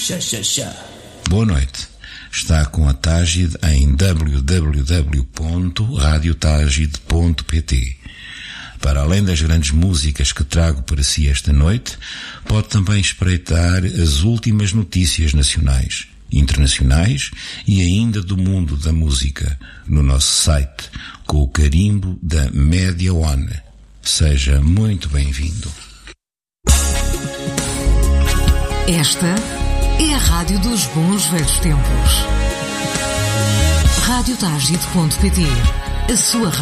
Boa noite. Está com a Tágide em www.radiotagide.pt. Para além das grandes músicas que trago para si esta noite, pode também espreitar as últimas notícias nacionais, internacionais e ainda do mundo da música no nosso site, com o carimbo da Média One. Seja muito bem-vindo. Esta é a rádio dos bons velhos tempos. Radiotagide.pt, a sua